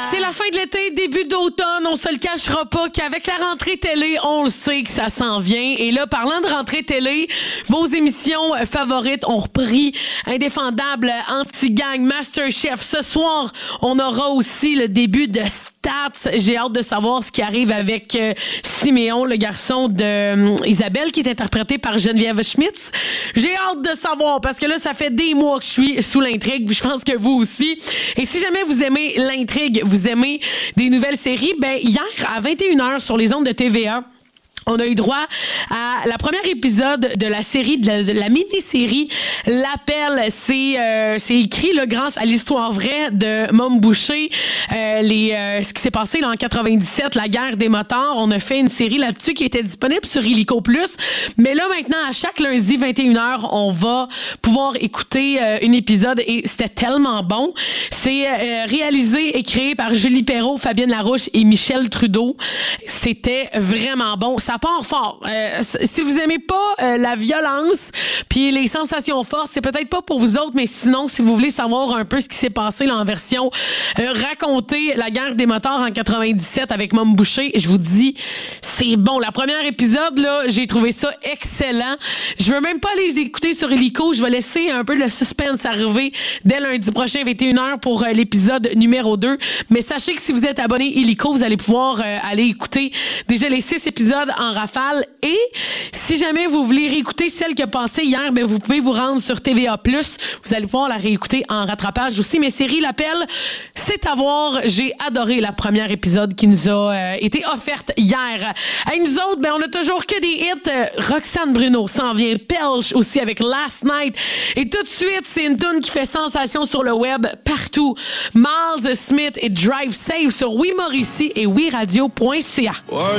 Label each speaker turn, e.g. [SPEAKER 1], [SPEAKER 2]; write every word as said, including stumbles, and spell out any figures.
[SPEAKER 1] C'est la fin de l'été, début d'automne. On se le cachera pas qu'avec la rentrée télé, on le sait que ça s'en vient. Et là, parlant de rentrée télé, vos émissions favorites ont repris Indéfendable, Anti-Gang, MasterChef. Ce soir, on aura aussi le début de Stats. J'ai hâte de savoir ce qui arrive avec euh, Siméon, le garçon de euh, Isabelle, qui est interprété par Geneviève Schmitz. J'ai hâte de savoir parce que là, ça fait des mois que je suis sous l'intrigue. Je pense que vous aussi. Et si jamais vous aimez l'intrigue, vous aimez des nouvelles séries, ben hier, à vingt et une heures sur les ondes de T V A, on a eu droit à la première épisode de la série, de la, de la mini-série L'Appel. C'est euh, c'est écrit là, grâce à l'histoire vraie de Mom Boucher. Euh, les, euh, ce qui s'est passé là, en quatre-vingt-dix-sept, la guerre des motards. On a fait une série là-dessus qui était disponible sur Illico Plus. Mais là, maintenant, à chaque lundi, vingt et une heures, on va pouvoir écouter euh, un épisode et c'était tellement bon. C'est euh, réalisé et créé par Julie Perrault, Fabienne Larouche et Michel Trudeau. C'était vraiment bon. Ça part fort. Euh, si vous aimez pas euh, la violence puis les sensations fortes, c'est peut-être pas pour vous autres, mais sinon, si vous voulez savoir un peu ce qui s'est passé là, en version euh, raconter la guerre des motards en quatre-vingt-dix-sept avec Mom Boucher, je vous dis, c'est bon. La première épisode, là, j'ai trouvé ça excellent. Je veux même pas les écouter sur Illico. Je vais laisser un peu le suspense arriver dès lundi prochain, vingt et une heures, pour euh, l'épisode numéro deux. Mais sachez que si vous êtes abonné Illico, vous allez pouvoir euh, aller écouter déjà les six épisodes en rafale. Et si jamais vous voulez réécouter celle qui a passé hier, ben vous pouvez vous rendre sur T V A plus. Vous allez pouvoir la réécouter en rattrapage aussi. Mes séries, L'Appel, c'est à voir. J'ai adoré la première épisode qui nous a euh, été offerte hier. Et nous autres, ben on a toujours que des hits. Euh, Roxane Bruno s'en vient. Pelch aussi avec Last Night. Et tout de suite, c'est une tune qui fait sensation sur le web partout. Miles Smith et Drive Safe sur Oui Mauricie et oui radio point c a.